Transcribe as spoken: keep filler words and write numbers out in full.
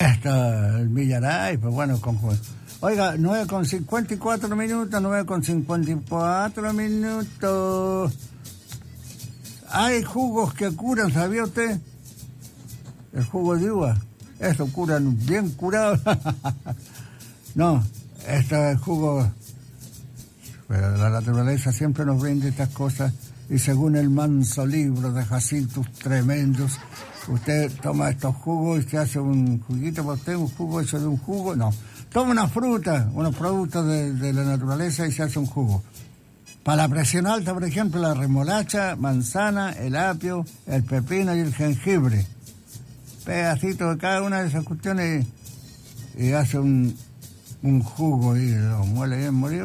Esto, el Villaray, pues bueno, con juego. Oiga, nueve con cincuenta y cuatro minutos, nueve con cincuenta y cuatro minutos. Hay jugos que curan, ¿sabía usted? El jugo de uva. Esto curan bien curado. No, esto es jugo. Pero la naturaleza siempre nos brinda estas cosas. Y según el manso libro de Jacintos Tremendos, usted toma estos jugos y se hace un juguito para usted, un jugo hecho de un jugo. No, toma una fruta, unos productos de, de la naturaleza y se hace un jugo. Para la presión alta, por ejemplo, la remolacha, manzana, el apio, el pepino y el jengibre. Pedacitos de cada una de esas cuestiones y, y hace un, un jugo y lo muele bien molido